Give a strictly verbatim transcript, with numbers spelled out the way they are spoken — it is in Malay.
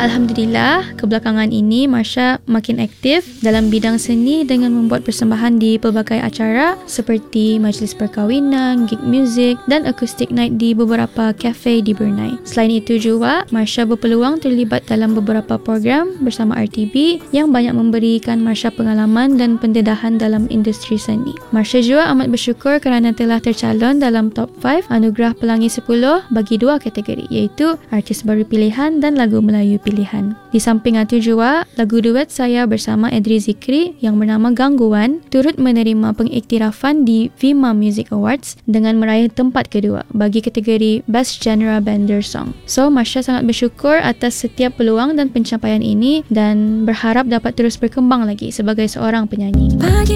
Alhamdulillah, kebelakangan ini Marsha makin aktif dalam bidang seni dengan membuat persembahan di pelbagai acara seperti majlis perkahwinan, gig music dan acoustic night di beberapa kafe di Brunei. Selain itu juga, Marsha berpeluang terlibat dalam beberapa program bersama R T B yang banyak memberikan Marsha pengalaman dan pendedahan dalam industri seni. Marsha juga amat bersyukur kerana telah tercalon dalam top lima Anugerah Pelangi sepuluh bagi dua kategori, iaitu Artis Baru Pilihan dan Lagu Melayu Pilihan. Di samping itu juga, lagu duet saya bersama Edri Zikri yang bernama Gangguan turut menerima pengiktirafan di Vima Music Awards dengan meraih tempat kedua bagi kategori Best Genre Bender Song. So, Marsha sangat bersyukur atas setiap peluang dan pencapaian ini dan berharap dapat terus berkembang lagi sebagai seorang penyanyi.